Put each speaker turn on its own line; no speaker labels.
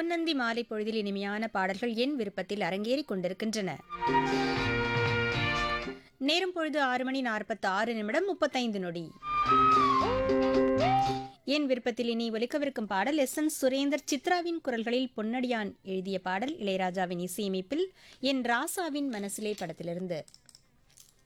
பொன்னந்தி மாலை பொழுதில் இனிமையான பாடல்கள் என் விருப்பத்தில் அரங்கேறிக் கொண்டிருக்கின்றன. நேரம் பொழுது 6:46 என் விருப்பத்தில் இனி ஒலிக்கவிருக்கும் பாடல் எஸ்.என். சுரேந்தர் சித்ராவின் குரல்களில் பொன்னடியான் எழுதிய பாடல், இளையராஜாவின் இசையமைப்பில் என் ராசாவின் மனசிலே படத்திலிருந்து.